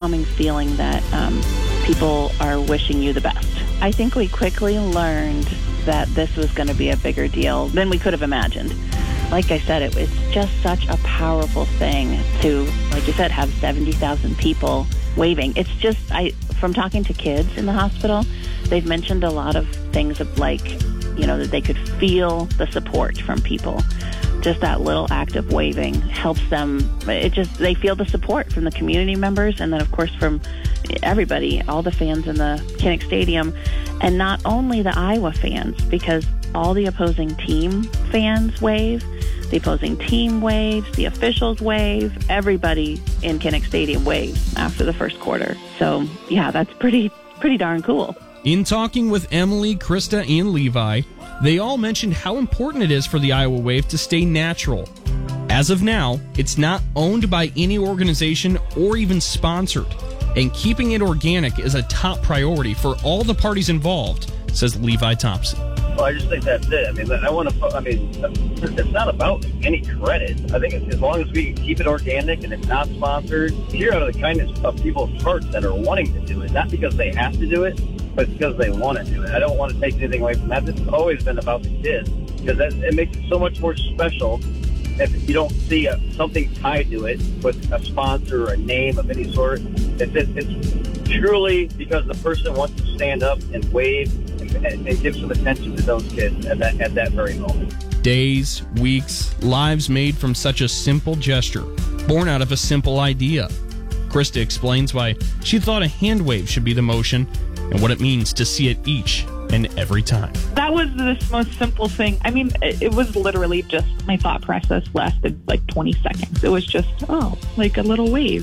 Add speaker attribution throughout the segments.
Speaker 1: overwhelming feeling that people are wishing you the best. I think we quickly learned that this was going to be a bigger deal than we could have imagined. Like I said, it was just such a powerful thing to, like you said, have 70,000 people waving. It's just, from talking to kids in the hospital, they've mentioned a lot of things of like, that they could feel the support from people. Just that little act of waving helps them. They feel the support from the community members, and then of course from everybody, all the fans in the Kinnick Stadium, and not only the Iowa fans, because all the opposing team fans wave, the opposing team waves, the officials wave, everybody in Kinnick Stadium waves after the first quarter. So yeah, that's pretty darn cool.
Speaker 2: In talking with Emily, Krista, and Levi, they all mentioned how important it is for the Iowa Wave to stay natural. As of now, it's not owned by any organization or even sponsored, and keeping it organic is a top priority for all the parties involved, says Levi Thompson.
Speaker 3: Well, I just think that's it. It's not about any credit. I think as long as we keep it organic and it's not sponsored, hear out of the kindness of people's hearts that are wanting to do it, not because they have to do it, but it's because they want to do it. I don't want to take anything away from that. This has always been about the kids, because it makes it so much more special if you don't see something tied to it with a sponsor or a name of any sort. It's truly because the person wants to stand up and wave and give some attention to those kids at that very moment.
Speaker 2: Days, weeks, lives made from such a simple gesture, born out of a simple idea. Krista explains why she thought a hand wave should be the motion and what it means to see it each and every time.
Speaker 4: That was the most simple thing. I mean, it was literally just, my thought process lasted like 20 seconds. It was just, like a little wave,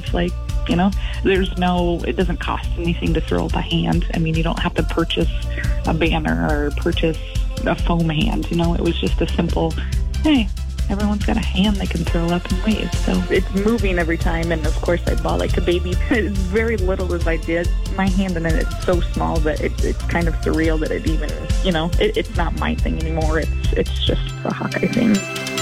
Speaker 4: it doesn't cost anything to throw up a hand. I mean, you don't have to purchase a banner or purchase a foam hand, It was just a simple, hey, everyone's got a hand they can throw up and wave. So it's moving every time. And of course I bought like a baby. As very little as I did, my hand, and then it's so small that it's kind of surreal that it even, it's not my thing anymore. It's just a Hawkeye thing.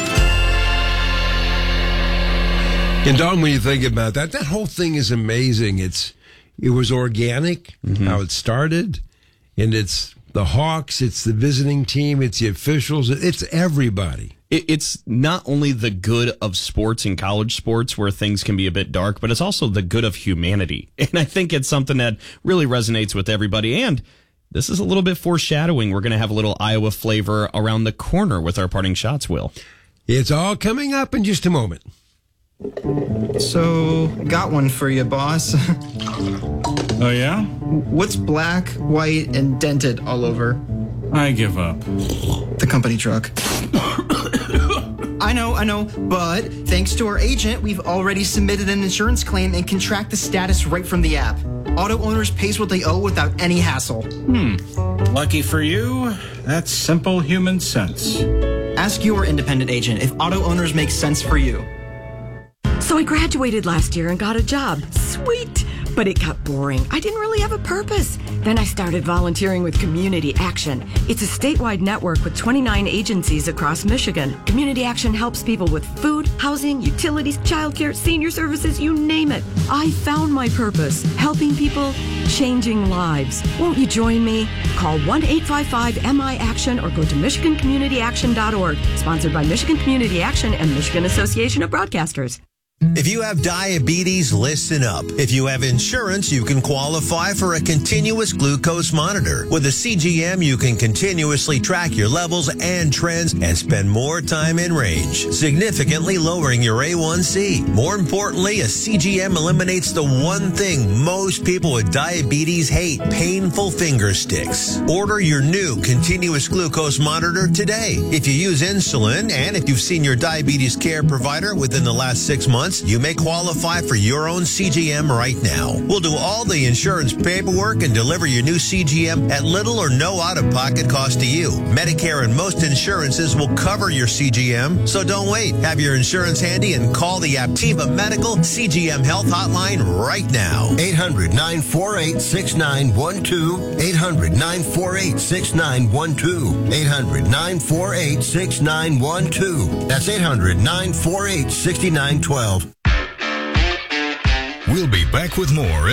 Speaker 5: And Don, when you think about that whole thing is amazing. It was organic, how it started, and it's the Hawks, it's the visiting team, it's the officials, it's everybody.
Speaker 6: It's not only the good of sports and college sports where things can be a bit dark, but it's also the good of humanity. And I think it's something that really resonates with everybody. And this is a little bit foreshadowing. We're going to have a little Iowa flavor around the corner with our parting shots, Will.
Speaker 5: It's all coming up in just a moment.
Speaker 7: So, got one for you, boss.
Speaker 8: Oh, yeah?
Speaker 7: What's black, white, and dented all over?
Speaker 8: I give up.
Speaker 7: The company truck. I know, but thanks to our agent, we've already submitted an insurance claim and can track the status right from the app. Auto Owners pays what they owe without any hassle.
Speaker 8: Lucky for you, that's simple human sense.
Speaker 7: Ask your independent agent if Auto Owners makes sense for you.
Speaker 9: So I graduated last year and got a job. Sweet! But it got boring. I didn't really have a purpose. Then I started volunteering with Community Action. It's a statewide network with 29 agencies across Michigan. Community Action helps people with food, housing, utilities, childcare, senior services, you name it. I found my purpose, helping people, changing lives. Won't you join me? Call 1-855-MI-ACTION or go to MichiganCommunityAction.org. Sponsored by Michigan Community Action and Michigan Association of Broadcasters.
Speaker 10: If you have diabetes, listen up. If you have insurance, you can qualify for a continuous glucose monitor. With a CGM, you can continuously track your levels and trends and spend more time in range, significantly lowering your A1C. More importantly, a CGM eliminates the one thing most people with diabetes hate, painful finger sticks. Order your new continuous glucose monitor today. If you use insulin and if you've seen your diabetes care provider within the last 6 months, you may qualify for your own CGM right now. We'll do all the insurance paperwork and deliver your new CGM at little or no out-of-pocket cost to you. Medicare and most insurances will cover your CGM, so don't wait. Have your insurance handy and call the Aptiva Medical CGM Health Hotline right now.
Speaker 11: 800-948-6912. 800-948-6912. 800-948-6912. That's 800-948-6912.
Speaker 12: We'll be back with more